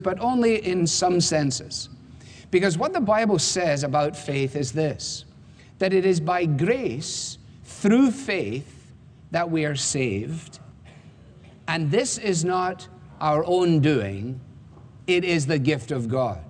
but only in some senses. Because what the Bible says about faith is this, that it is by grace, through faith, that we are saved. And this is not our own doing, it is the gift of God.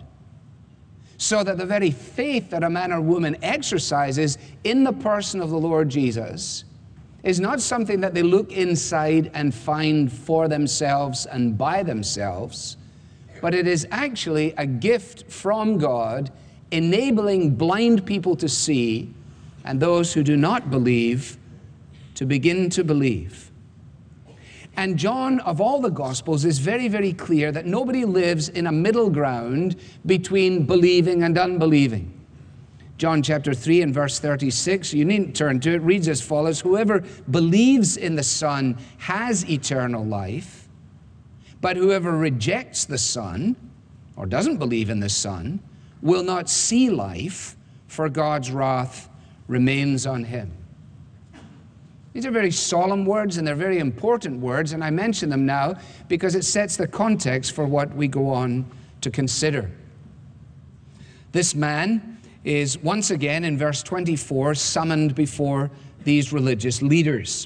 So that the very faith that a man or woman exercises in the person of the Lord Jesus is not something that they look inside and find for themselves and by themselves, but it is actually a gift from God, enabling blind people to see and those who do not believe to begin to believe. And John, of all the Gospels, is very, very clear that nobody lives in a middle ground between believing and unbelieving. John chapter 3 and verse 36, you needn't turn to it, reads as follows, "Whoever believes in the Son has eternal life, but whoever rejects the Son, or doesn't believe in the Son, will not see life, for God's wrath remains on him." These are very solemn words, and they're very important words, and I mention them now because it sets the context for what we go on to consider. This man is once again in verse 24 summoned before these religious leaders.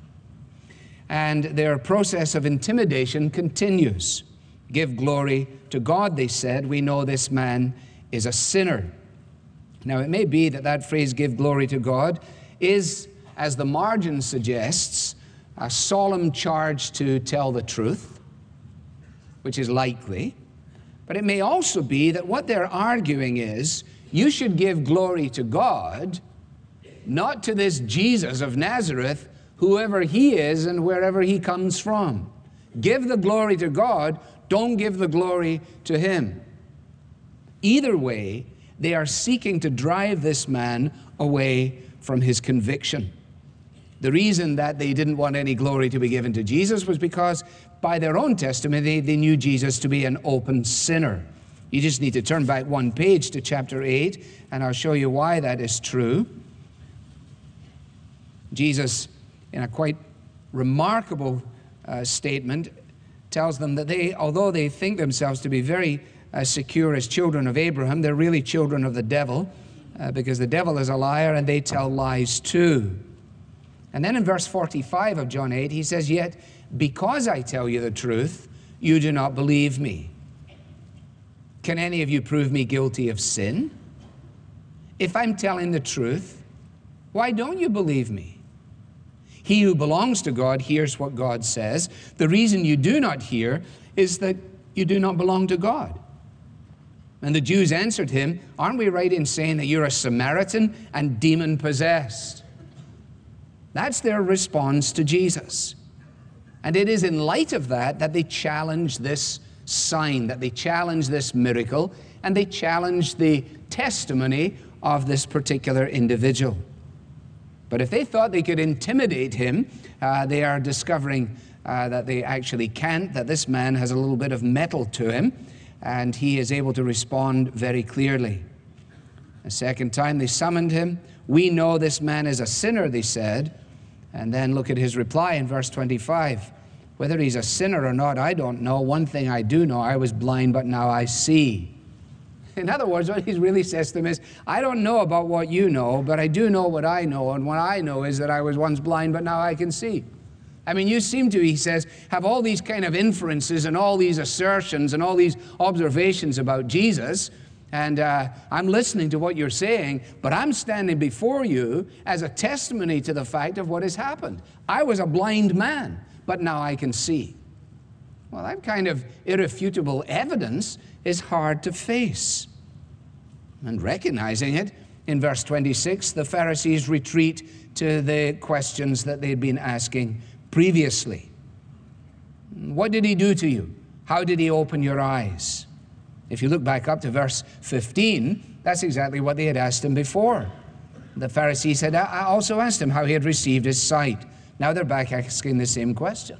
And their process of intimidation continues. "Give glory to God," they said. "We know this man is a sinner." Now it may be that that phrase, "give glory to God," is, as the margin suggests, a solemn charge to tell the truth, which is likely. But it may also be that what they're arguing is, you should give glory to God, not to this Jesus of Nazareth, whoever he is and wherever he comes from. Give the glory to God, don't give the glory to him. Either way, they are seeking to drive this man away from his conviction. The reason that they didn't want any glory to be given to Jesus was because by their own testimony, they knew Jesus to be an open sinner. You just need to turn back one page to chapter 8, and I'll show you why that is true. Jesus, in a quite remarkable statement, tells them that they, although they think themselves to be very secure as children of Abraham, they're really children of the devil, because the devil is a liar and they tell lies too. And then in verse 45 of John 8, he says, "Yet because I tell you the truth, you do not believe me. Can any of you prove me guilty of sin? If I'm telling the truth, why don't you believe me? He who belongs to God hears what God says. The reason you do not hear is that you do not belong to God." And the Jews answered him, "Aren't we right in saying that you're a Samaritan and demon-possessed?" That's their response to Jesus. And it is in light of that that they challenge this sign, that they challenge this miracle, and they challenge the testimony of this particular individual. But if they thought they could intimidate him, they are discovering that they actually can't, that this man has a little bit of metal to him, and he is able to respond very clearly. A second time they summoned him. "We know this man is a sinner," they said. And then look at his reply in verse 25. "Whether he's a sinner or not, I don't know. One thing I do know, I was blind, but now I see." In other words, what he really says to them is, I don't know about what you know, but I do know what I know, and what I know is that I was once blind, but now I can see. I mean, you seem to, he says, have all these kind of inferences and all these assertions and all these observations about Jesus, and I'm listening to what you're saying, but I'm standing before you as a testimony to the fact of what has happened. I was a blind man, but now I can see. Well, that kind of irrefutable evidence is hard to face. And recognizing it, in verse 26, the Pharisees retreat to the questions that they'd been asking previously. "What did he do to you? How did he open your eyes?" If you look back up to verse 15, that's exactly what they had asked him before. The Pharisees had also asked him how he had received his sight. Now they're back asking the same question.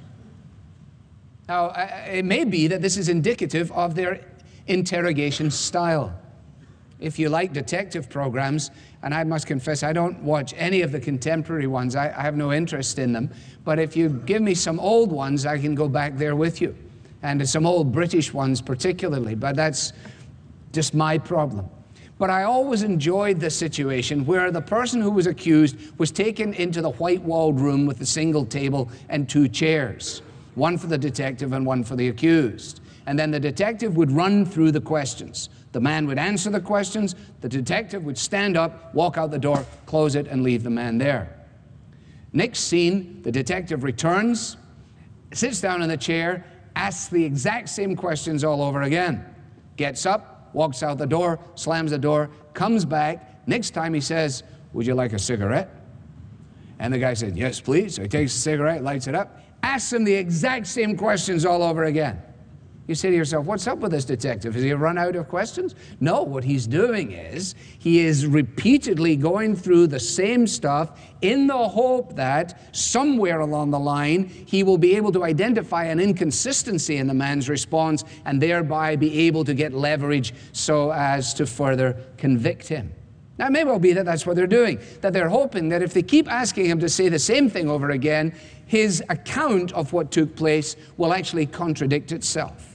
Now, it may be that this is indicative of their interrogation style. If you like detective programs, and I must confess I don't watch any of the contemporary ones, I have no interest in them, but if you give me some old ones, I can go back there with you. and some old British ones particularly, but that's just my problem. But I always enjoyed the situation where the person who was accused was taken into the white-walled room with a single table and 2 chairs, one for the detective and one for the accused. And then the detective would run through the questions. The man would answer the questions, the detective would stand up, walk out the door, close it, and leave the man there. Next scene, the detective returns, sits down in the chair, asks the exact same questions all over again. Gets up, walks out the door, slams the door, comes back. Next time he says, "Would you like a cigarette?" And the guy said, "Yes, please." So he takes a cigarette, lights it up, asks him the exact same questions all over again. You say to yourself, what's up with this detective? Has he run out of questions? No, what he's doing is he is repeatedly going through the same stuff in the hope that somewhere along the line he will be able to identify an inconsistency in the man's response and thereby be able to get leverage so as to further convict him. Now, it may well be that that's what they're doing, that they're hoping that if they keep asking him to say the same thing over again, his account of what took place will actually contradict itself.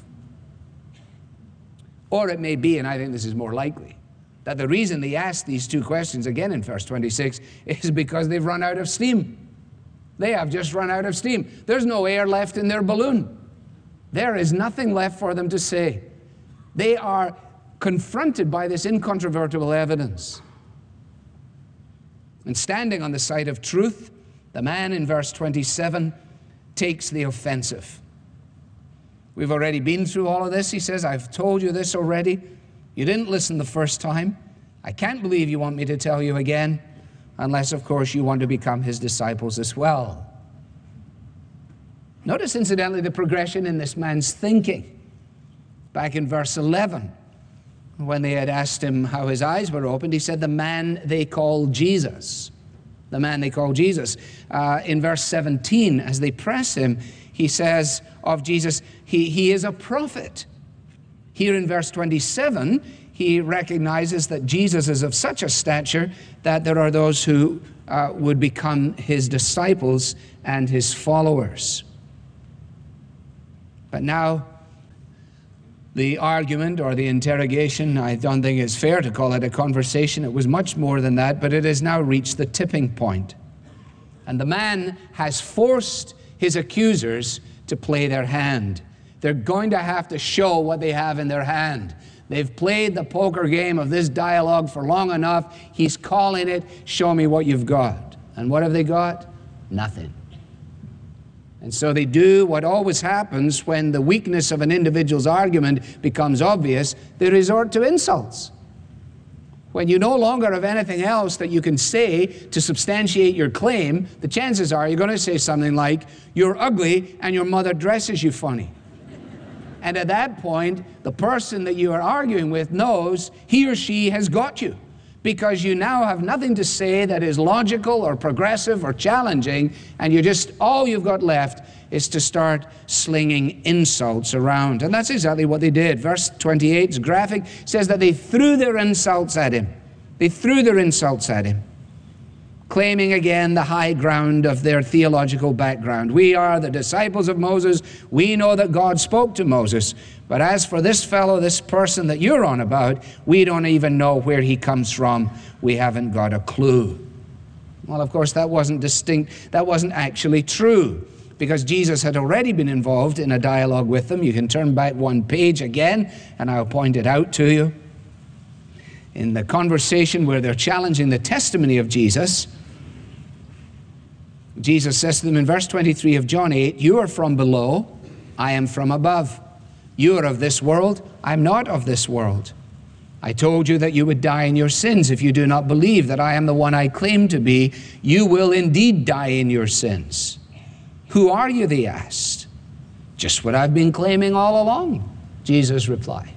Or it may be, and I think this is more likely, that the reason they ask these 2 questions again in verse 26 is because they've run out of steam. They have just run out of steam. There's no air left in their balloon. There is nothing left for them to say. They are confronted by this incontrovertible evidence. And standing on the side of truth, the man in verse 27 takes the offensive. We've already been through all of this. He says, "I've told you this already. You didn't listen the first time. I can't believe you want me to tell you again, unless, of course, you want to become his disciples as well." Notice, incidentally, the progression in this man's thinking. Back in verse 11, when they had asked him how his eyes were opened, he said, "The man they call Jesus." The man they call Jesus. In verse 17, as they press him, he says of Jesus, he is a prophet. Here in verse 27, he recognizes that Jesus is of such a stature that there are those who would become his disciples and his followers. But now, the argument or the interrogation, I don't think it's fair to call it a conversation. It was much more than that, but it has now reached the tipping point. And the man has forced his accusers to play their hand. They're going to have to show what they have in their hand. They've played the poker game of this dialogue for long enough. He's calling it, "Show me what you've got." And what have they got? Nothing. And so they do what always happens when the weakness of an individual's argument becomes obvious. They resort to insults. When you no longer have anything else that you can say to substantiate your claim, the chances are you're going to say something like, "You're ugly and your mother dresses you funny." And at that point, the person that you are arguing with knows he or she has got you, because you now have nothing to say that is logical or progressive or challenging, and all you've got left is to start slinging insults around. And that's exactly what they did. Verse 28 is graphic, says that they threw their insults at him. They threw their insults at him, claiming again the high ground of their theological background. "We are the disciples of Moses. We know that God spoke to Moses. But as for this fellow, this person that you're on about, we don't even know where he comes from. We haven't got a clue." Well, of course, that wasn't actually true, because Jesus had already been involved in a dialogue with them. You can turn back one page again, and I'll point it out to you. In the conversation where they're challenging the testimony of Jesus, Jesus says to them in verse 23 of John 8, "You are from below, I am from above. You are of this world, I am not of this world. I told you that you would die in your sins. If you do not believe that I am the one I claim to be, you will indeed die in your sins." "Who are you?" they asked. "Just what I've been claiming all along," Jesus replied.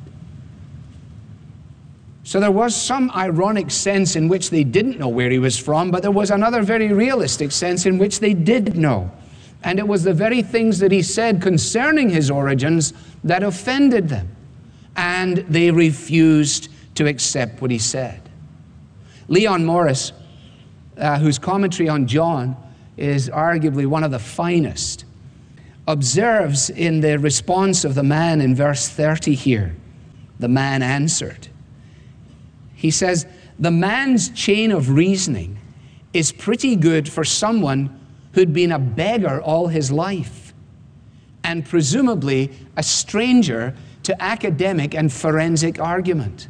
So there was some ironic sense in which they didn't know where he was from, but there was another very realistic sense in which they did know. And it was the very things that he said concerning his origins that offended them. And they refused to accept what he said. Leon Morris, whose commentary on John is arguably one of the finest, observes in the response of the man in verse 30 here, the man answered. He says, the man's chain of reasoning is pretty good for someone who'd been a beggar all his life and presumably a stranger to academic and forensic argument.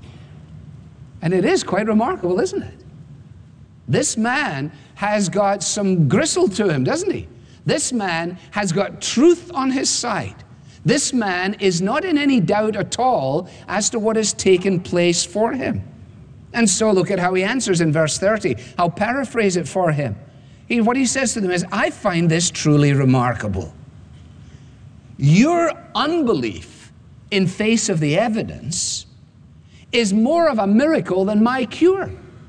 And it is quite remarkable, isn't it? This man has got some gristle to him, doesn't he? This man has got truth on his side. This man is not in any doubt at all as to what has taken place for him. And so look at how he answers in verse 30. I'll paraphrase it for him. What he says to them is, I find this truly remarkable. Your unbelief in face of the evidence is more of a miracle than my cure.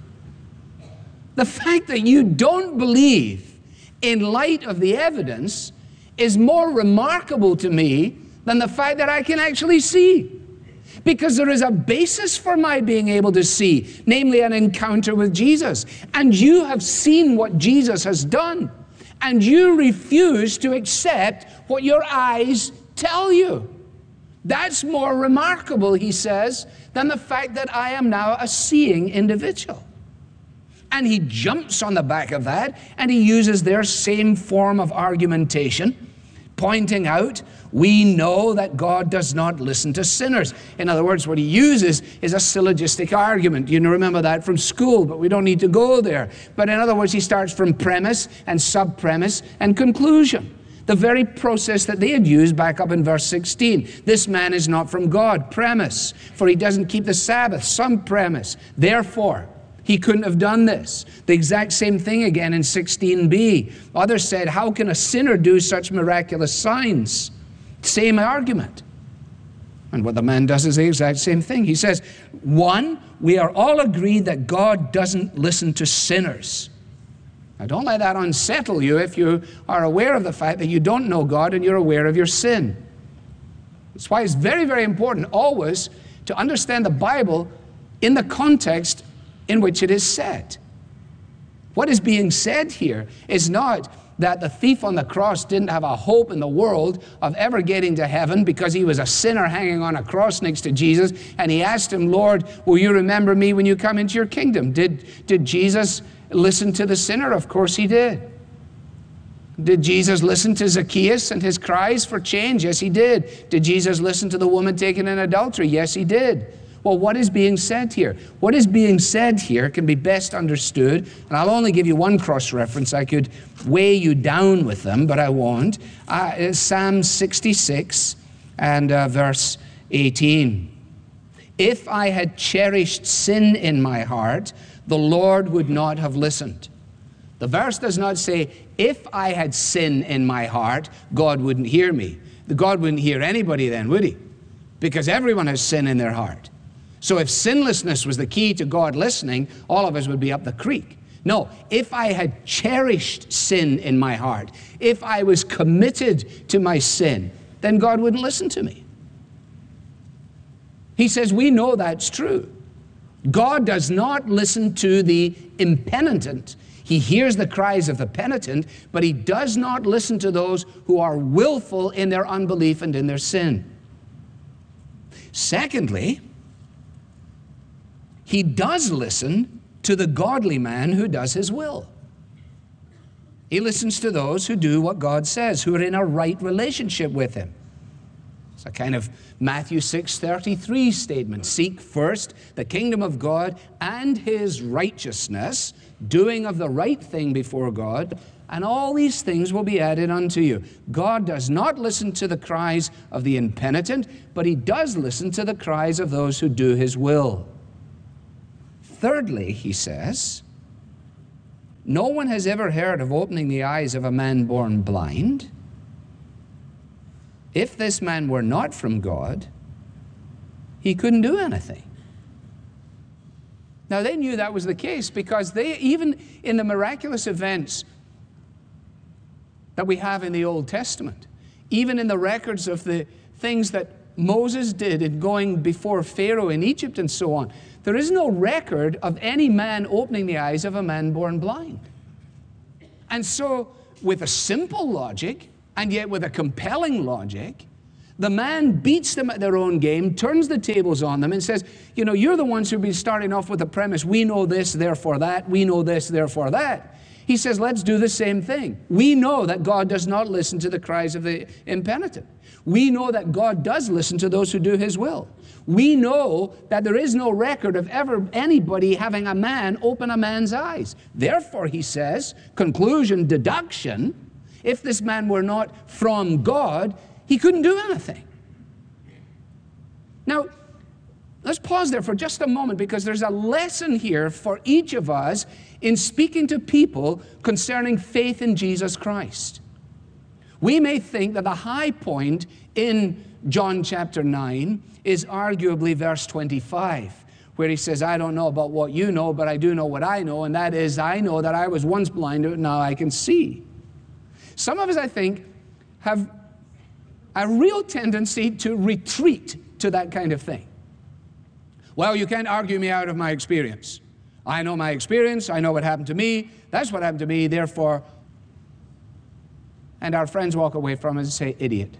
The fact that you don't believe in light of the evidence is more remarkable to me than the fact that I can actually see. Because there is a basis for my being able to see, namely an encounter with Jesus. And you have seen what Jesus has done. And you refuse to accept what your eyes tell you. That's more remarkable, he says, than the fact that I am now a seeing individual. And he jumps on the back of that, and he uses their same form of argumentation, pointing out, we know that God does not listen to sinners. In other words, what he uses is a syllogistic argument. You remember that from school, but we don't need to go there. But in other words, he starts from premise and sub-premise and conclusion. The very process that they had used back up in verse 16. This man is not from God, premise, for he doesn't keep the Sabbath, some premise. Therefore, he couldn't have done this. The exact same thing again in 16b. Others said, how can a sinner do such miraculous signs? Same argument. And what the man does is the exact same thing. He says, one, we are all agreed that God doesn't listen to sinners. Now don't let that unsettle you if you are aware of the fact that you don't know God and you're aware of your sin. That's why it's very, very important always to understand the Bible in the context in which it is said. What is being said here is not that the thief on the cross didn't have a hope in the world of ever getting to heaven because he was a sinner hanging on a cross next to Jesus, and he asked him, Lord, will you remember me when you come into your kingdom? Did Jesus listen to the sinner? Of course he did. Did Jesus listen to Zacchaeus and his cries for change? Yes, he did. Did Jesus listen to the woman taken in adultery? Yes, he did. Well, what is being said here? What is being said here can be best understood, and I'll only give you one cross-reference. I could weigh you down with them, but I won't. Psalm 66 and verse 18. If I had cherished sin in my heart, the Lord would not have listened. The verse does not say, if I had sin in my heart, God wouldn't hear me. God wouldn't hear anybody then, would he? Because everyone has sin in their heart. So if sinlessness was the key to God listening, all of us would be up the creek. No, if I had cherished sin in my heart, if I was committed to my sin, then God wouldn't listen to me. He says, we know that's true. God does not listen to the impenitent. He hears the cries of the penitent, but he does not listen to those who are willful in their unbelief and in their sin. Secondly, he does listen to the godly man who does his will. He listens to those who do what God says, who are in a right relationship with him. It's a kind of Matthew 6:33 statement. Seek first the kingdom of God and his righteousness, doing of the right thing before God, and all these things will be added unto you. God does not listen to the cries of the impenitent, but he does listen to the cries of those who do his will. Thirdly, he says, no one has ever heard of opening the eyes of a man born blind. If this man were not from God, he couldn't do anything. Now, they knew that was the case because they, even in the miraculous events that we have in the Old Testament, even in the records of the things that Moses did in going before Pharaoh in Egypt and so on, there is no record of any man opening the eyes of a man born blind. And so, with a simple logic, And yet with a compelling logic, the man beats them at their own game, turns the tables on them, and says, you know, you're the ones who've been starting off with the premise, we know this, therefore that, we know this, therefore that. He says, let's do the same thing. We know that God does not listen to the cries of the impenitent. We know that God does listen to those who do his will. We know that there is no record of ever anybody having a man open a man's eyes. Therefore, he says, conclusion, deduction, if this man were not from God, he couldn't do anything. Now, let's pause there for just a moment, because there's a lesson here for each of us in speaking to people concerning faith in Jesus Christ. We may think that the high point in John chapter 9 is arguably verse 25, where he says, I don't know about what you know, but I do know what I know, and that is, I know that I was once blind, but now I can see. Some of us, I think, have a real tendency to retreat to that kind of thing. Well, you can't argue me out of my experience. I know my experience. I know what happened to me. That's what happened to me, therefore. And our friends walk away from us and say, idiot.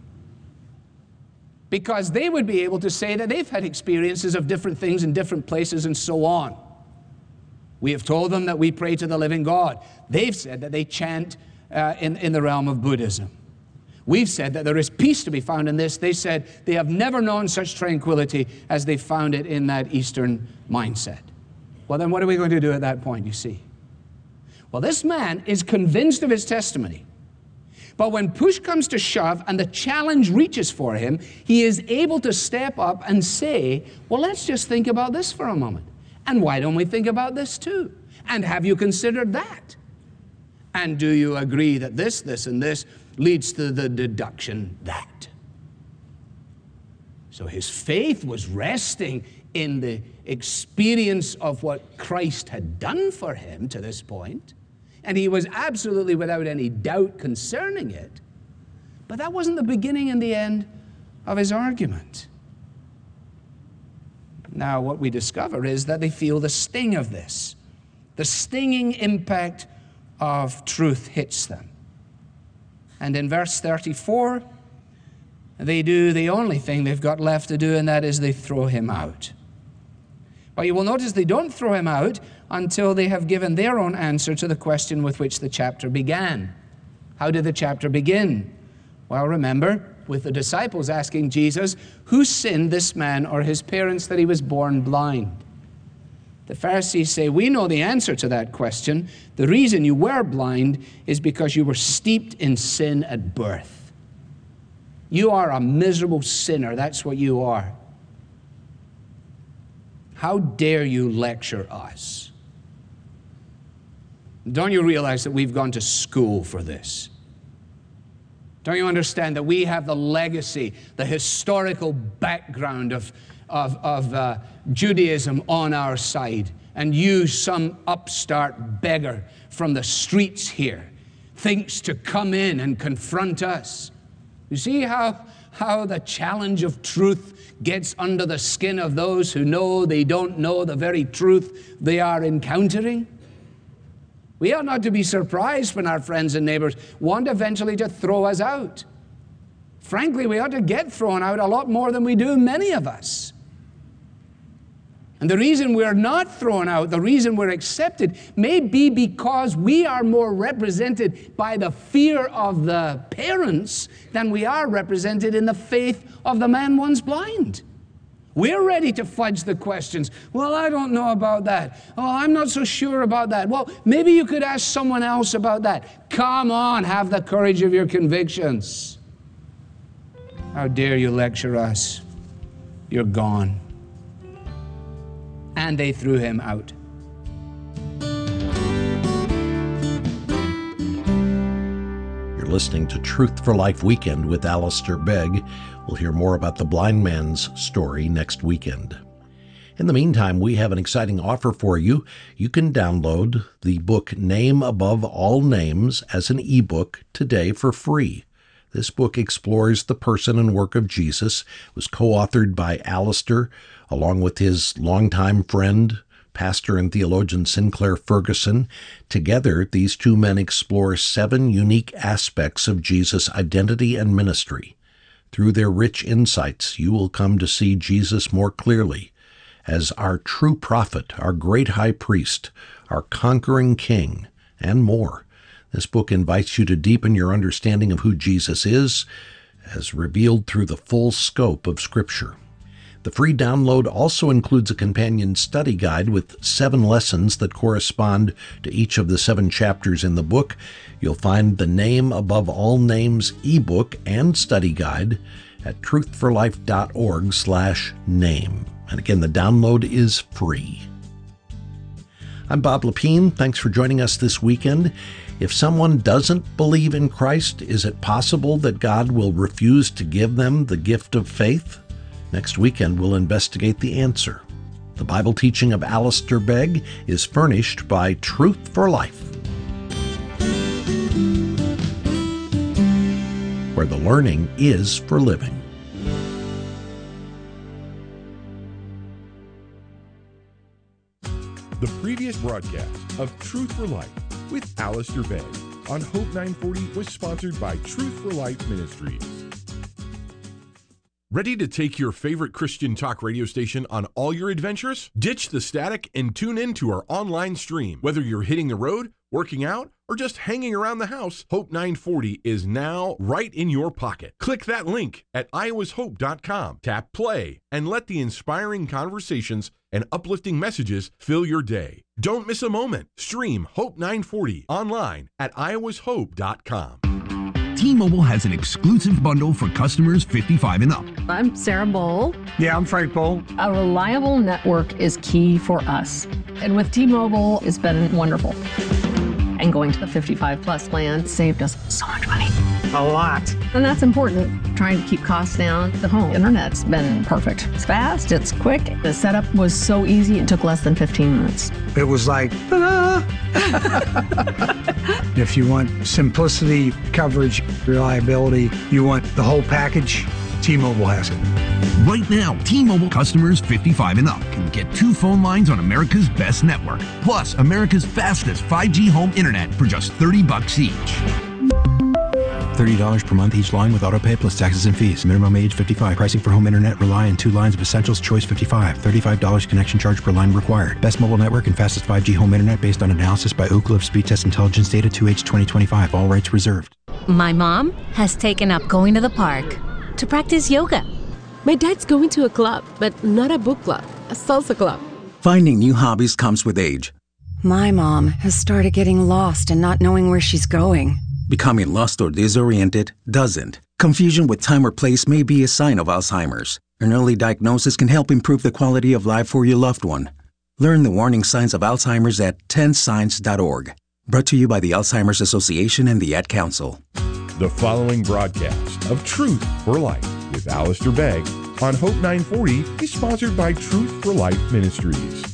Because they would be able to say that they've had experiences of different things in different places and so on. We have told them that we pray to the living God. They've said that they chant in the realm of Buddhism. We've said that there is peace to be found in this. They said they have never known such tranquility as they found it in that Eastern mindset. Well, then what are we going to do at that point, you see? Well, this man is convinced of his testimony. But when push comes to shove and the challenge reaches for him, he is able to step up and say, well, let's just think about this for a moment. And why don't we think about this too? And have you considered that? And do you agree that this, and this leads to the deduction that? So his faith was resting in the experience of what Christ had done for him to this point, and he was absolutely without any doubt concerning it. But that wasn't the beginning and the end of his argument. Now, what we discover is that they feel the sting of this. The stinging impact of truth hits them. And in verse 34, they do the only thing they've got left to do, and that is they throw him out. But you will notice they don't throw him out until they have given their own answer to the question with which the chapter began. How did the chapter begin? Well, remember, with the disciples asking Jesus, who sinned, this man or his parents, that he was born blind? The Pharisees say, we know the answer to that question. The reason you were blind is because you were steeped in sin at birth. You are a miserable sinner. That's what you are. How dare you lecture us? Don't you realize that we've gone to school for this? Don't you understand that we have the legacy, the historical background of Judaism on our side, and you, some upstart beggar from the streets here, thinks to come in and confront us? You see how the challenge of truth gets under the skin of those who know they don't know the very truth they are encountering? We ought not to be surprised when our friends and neighbors want eventually to throw us out. Frankly, we ought to get thrown out a lot more than we do, many of us. And the reason we're not thrown out, the reason we're accepted, may be because we are more represented by the fear of the parents than we are represented in the faith of the man once blind. We're ready to fudge the questions. Well, I don't know about that. Oh, I'm not so sure about that. Well, maybe you could ask someone else about that. Come on, have the courage of your convictions. How dare you lecture us? You're gone. And they threw him out. You're listening to Truth for Life Weekend with Alistair Begg. We'll hear more about the blind man's story next weekend. In the meantime, we have an exciting offer for you. You can download the book Name Above All Names as an ebook today for free. This book explores the person and work of Jesus. It was co-authored by Alistair, along with his longtime friend, pastor and theologian Sinclair Ferguson. Together, these two men explore 7 unique aspects of Jesus' identity and ministry. Through their rich insights, you will come to see Jesus more clearly as our true prophet, our great high priest, our conquering king, and more. This book invites you to deepen your understanding of who Jesus is, as revealed through the full scope of Scripture. The free download also includes a companion study guide with 7 lessons that correspond to each of the 7 chapters in the book. You'll find the Name Above All Names ebook and study guide at truthforlife.org/name. And again, the download is free. I'm Bob Lepine. Thanks for joining us this weekend. If someone doesn't believe in Christ, is it possible that God will refuse to give them the gift of faith? Next weekend, we'll investigate the answer. The Bible teaching of Alistair Begg is furnished by Truth for Life, where the learning is for living. The previous broadcast of Truth for Life with Alistair Begg on Hope 940 was sponsored by Truth for Life Ministries. Ready to take your favorite Christian talk radio station on all your adventures? Ditch the static and tune in to our online stream. Whether you're hitting the road, working out, or just hanging around the house, Hope 940 is now right in your pocket. Click that link at iowashope.com, tap play, and let the inspiring conversations and uplifting messages fill your day. Don't miss a moment. Stream Hope 940 online at iowashope.com. T-Mobile has an exclusive bundle for customers 55 and up. I'm Sarah Bowl. Yeah, I'm Frank Bowl. A reliable network is key for us. And with T-Mobile, it's been wonderful. And going to the 55 plus plan saved us so much money. A lot. And that's important. Trying to keep costs down. The home internet's been perfect. It's fast, it's quick. The setup was so easy, it took less than 15 minutes. It was like, ta-da! If you want simplicity, coverage, reliability, you want the whole package, T-Mobile has it. Right now, T-Mobile customers 55 and up can get 2 phone lines on America's best network, plus America's fastest 5G home internet for just $30 each. $30 per month each line with autopay plus taxes and fees. Minimum age 55. Pricing for home internet rely on 2 lines of Essentials Choice 55. $35 connection charge per line required. Best mobile network and fastest 5G home internet based on analysis by Ookla of Speed Test Intelligence data 2H 2025. All rights reserved. My mom has taken up going to the park to practice yoga. My dad's going to a club, but not a book club, a salsa club. Finding new hobbies comes with age. My mom has started getting lost and not knowing where she's going. Becoming lost or disoriented doesn't. Confusion with time or place may be a sign of Alzheimer's. An early diagnosis can help improve the quality of life for your loved one. Learn the warning signs of Alzheimer's at 10signs.org. Brought to you by the Alzheimer's Association and the Ad Council. The following broadcast of Truth for Life with Alistair Begg on Hope 940 is sponsored by Truth for Life Ministries.